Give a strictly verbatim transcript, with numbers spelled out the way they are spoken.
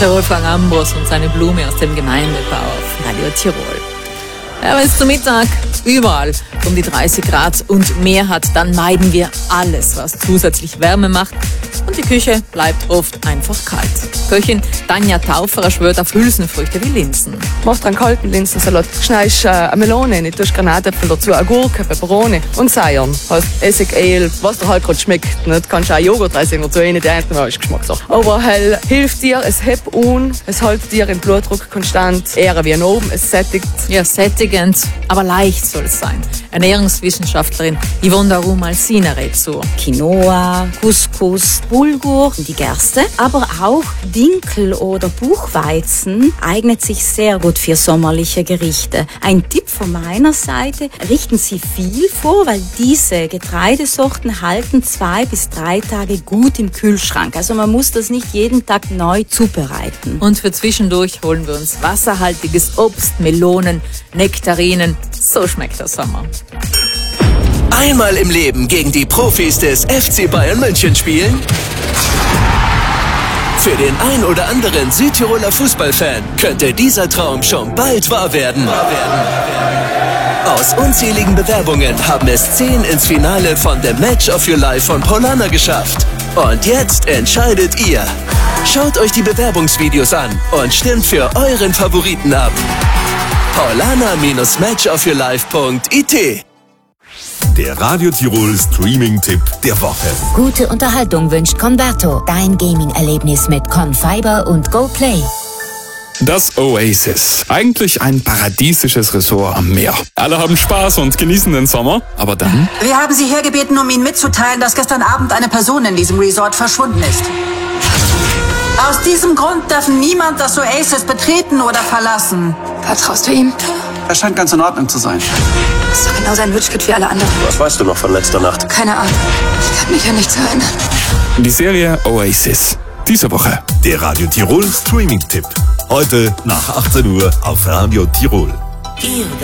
Der Wolfgang Ambros und seine Blume aus dem Gemeindebau auf Radio Tirol. Ja, wenn es zum Mittag überall um die dreißig Grad und mehr hat, dann meiden wir alles, was zusätzlich Wärme macht. Und die Küche bleibt oft einfach kalt. Köchin Tanja Tauferer schwört auf Hülsenfrüchte wie Linsen. Machst einen kalten Linsensalat, schneidest äh, eine Melone rein, tust Granatäpfel dazu, eine Gurke, Peperoni und Seiern. Halt Essig, Öl, was dir halt gerade schmeckt. Nicht? Kannst du auch Joghurt-Dressing dazu rein, die einzelne ist Geschmackssache. Aber halt hilft dir, es hebt un, es hält dir den Blutdruck konstant, eher wie oben, es sättigt. Ja, sättigend, aber leicht soll es sein. Ernährungswissenschaftlerin Yvonne Daru-Malsina rät so. Quinoa, Couscous, Bulgur, die Gerste, aber auch Dinkel oder Buchweizen eignet sich sehr gut für sommerliche Gerichte. Ein Tipp von meiner Seite, richten Sie viel vor, weil diese Getreidesorten halten zwei bis drei Tage gut im Kühlschrank. Also man muss das nicht jeden Tag neu zubereiten. Und für zwischendurch holen wir uns wasserhaltiges Obst, Melonen, Nektarinen. So schmeckt der Sommer. Einmal im Leben gegen die Profis des F C Bayern München spielen? Für den ein oder anderen Südtiroler Fußballfan könnte dieser Traum schon bald wahr werden. Aus unzähligen Bewerbungen haben es zehn ins Finale von The Match of Your Life von Paulana geschafft. Und jetzt entscheidet ihr. Schaut euch die Bewerbungsvideos an und stimmt für euren Favoriten ab. paulana Bindestrich match of your life Punkt I T. Der Radio Tirol Streaming-Tipp der Woche. Gute Unterhaltung wünscht Converto. Dein Gaming-Erlebnis mit Confiber und GoPlay. Das Oasis. Eigentlich ein paradiesisches Resort am Meer. Alle haben Spaß und genießen den Sommer, aber dann... Wir haben Sie hergebeten, um Ihnen mitzuteilen, dass gestern Abend eine Person in diesem Resort verschwunden ist. Aus diesem Grund darf niemand das Oasis betreten oder verlassen. Vertraust du ihm? Er scheint ganz in Ordnung zu sein. Das ist doch genau sein Wunschkit wie alle anderen. Was weißt du noch von letzter Nacht? Keine Ahnung. Ich kann mich an nichts erinnern. Die Serie Oasis. Diese Woche. Der Radio Tirol Streaming-Tipp. Heute nach achtzehn Uhr auf Radio Tirol.